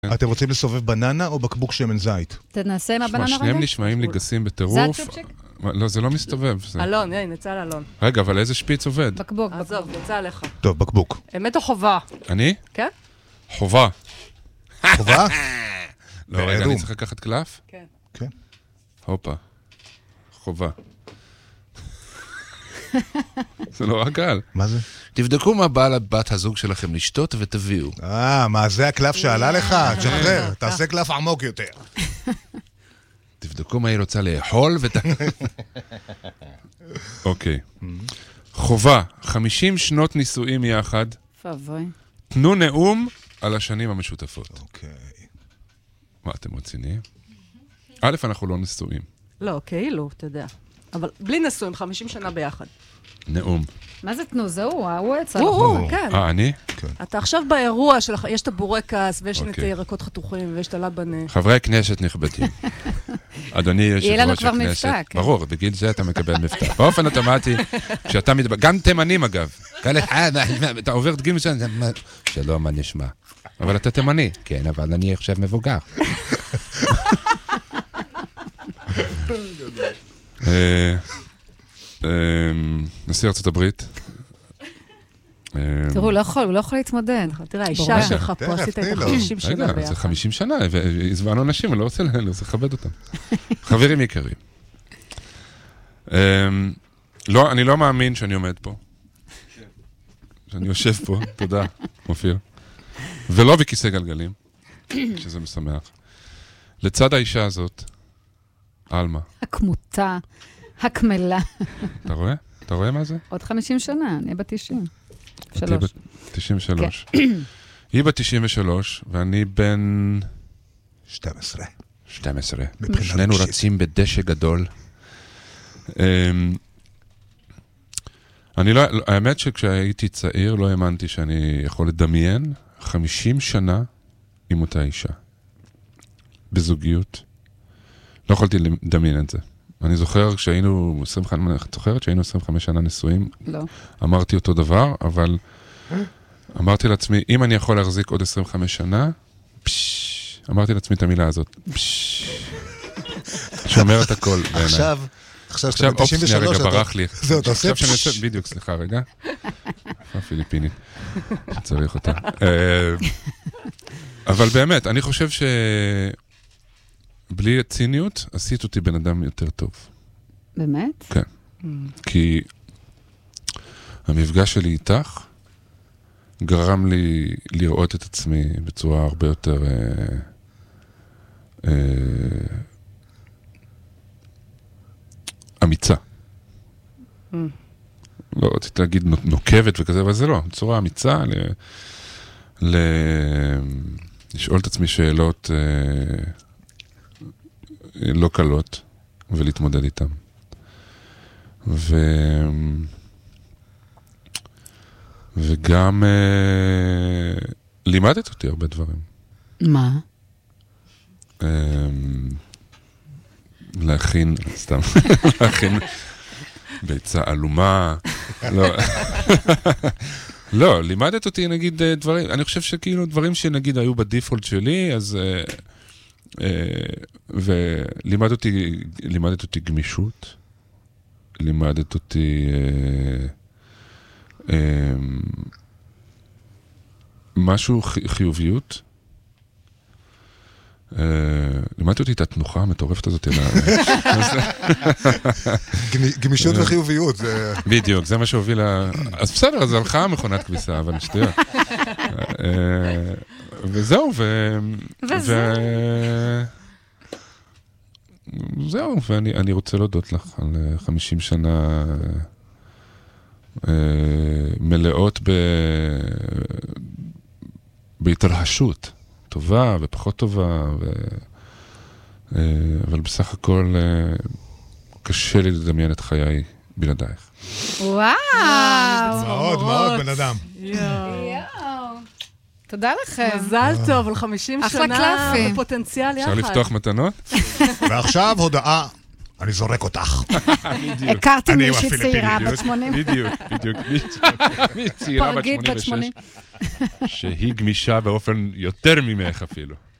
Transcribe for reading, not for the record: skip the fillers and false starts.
אתם רוצים לסובב בננה או בקבוק שמן זית? תנסה עם הבננה רגע. שניהם נשמעים לי גסים בטירוף. זה הצ'ופצ'יק? לא, זה לא מסתובב. אלון, נצא לאלון. רגע, אבל איזה שפיץ עובד? בקבוק. עזוב, יצא עליך. טוב, בקבוק. אמת או חובה? אני? כן? חובה. חובה? לא, רגע, אני צריך לקחת קלף? כן. כן. הופה. חובה. זה נורא קל. מה זה? תבדקו מה בא לבת הזוג שלכם לשתות ותביאו. מה זה הקלף שעלה לך? תשחרר, תעשה קלף עמוק יותר. תבדקו מה היא רוצה לאכול אוקיי. חובה, 50 שנות נישואים יחד. פאבוי. תנו נאום על השנים המשותפות. אוקיי. מה, אתם רציניים? א', אנחנו לא נישואים. לא, כאילו, אתה יודע. אבל בלי נשואים, 50 שנה ביחד. נאום. מה זה תנו? זה הוא יצא הוא, כן. אני? אתה עכשיו באירוע שלך, יש את הבורקס, ויש את אוקיי. ירקות חתוכים, ויש את הלבן. חברי כנסת נכבדים. אדוני יושב יהיה לנו ראש כבר הכנסת. מבטא, כן. ברור, בגיל זה אתה מקבל מבטא. באופן אוטומטי, כשאתה מדבר, גם תימנים אגב. אתה עובר את גיל מסוים, שלום, מה נשמע? אבל אתה תימני. כן, אבל אני עכשיו מבוגר. נשיא ארצות הברית. תראו, הוא לא יכול להתמודד. תראה, האישה שלך פה, עשית את 50 שנה רגע, ביחד. זה 50 שנה, והזמנו אנשים, אני לא רוצה לכבד אותם. חברים יקרים. לא, אני לא מאמין שאני עומד פה. שאני יושב פה, תודה, מופיע. ולא בכיסא גלגלים, שזה משמח. לצד האישה הזאת, אלמה. הכמותה, הכמלה. אתה רואה? אתה רואה מה זה? עוד 50 שנה, אני בת 90. את היא בת 93. היא בת 93, ואני בן 12. 12. מבחינה שנינו רגשית. רצים בדשא גדול. אני לא, האמת שכשהייתי צעיר לא האמנתי שאני יכול לדמיין 50 שנה עם אותה אישה. בזוגיות. לא יכולתי לדמיין את זה. אני זוכר כשהיינו 25 שנה נשואים, לא. אמרתי אותו דבר, אבל אמרתי לעצמי, אם אני יכול להחזיק עוד 25 שנה, אמרתי לעצמי את המילה הזאת. שומר את הכל בעיניי. עכשיו שאתה ב-93, שנייה, רגע, ברח לי. זהו, אתה עושה... עכשיו שאני עושה, בדיוק, סליחה, רגע. הפיליפינית, צריך אותה. אבל באמת, אני חושב שבלי הציניות, עשית אותי בן אדם יותר טוב. באמת? כן. כי המפגש שלי איתך גרם לי לראות את עצמי בצורה הרבה יותר אמיצה. לא רציתי להגיד נוקבת וכזה, אבל זה לא. בצורה אמיצה לשאול את עצמי שאלות לא קלות ולהתמודד איתן. וגם לימדת אותי הרבה דברים. מה? להכין, סתם, להכין ביצה אלומה. לא, לימדת אותי נגיד דברים, אני חושב שכאילו דברים שנגיד היו בדיפולט שלי, אז ולימדת אותי גמישות, לימדת אותי משהו חיוביות, לימדת אותי את התנוחה המטורפת הזאת. גמישות וחיוביות. בדיוק, זה מה שהוביל אז בסדר, אז הלכה מכונת כביסה, אבל שטויות. וזהו, זהו, ואני רוצה להודות לך על 50 שנה מלאות בהתרחשות, טובה ופחות טובה, אבל בסך הכל קשה לי לדמיין את חיי בלעדייך. וואו! מאוד מאוד בן אדם. תודה לכם. מזל טוב על 50 אחלה שנה קלפים. בפוטנציאל יחד. אפשר לפתוח מתנות? ועכשיו הודעה אני זורק אותך. בדיוק. הכרתי אני עם מישהי הפיליפינים, צעירה בת בדיוק, 80. בדיוק. מי צעירה בת פרגית בת 86, שהיא גמישה באופן יותר ממך אפילו.